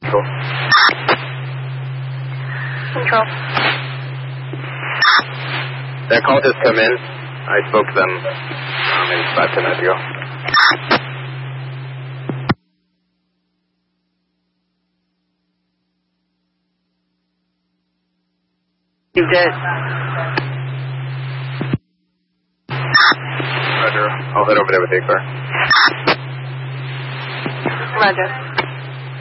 Control. Control. That call just come in. I spoke to them maybe 5-10 minutes ago. You did. Roger. I'll head over there with the car. Roger.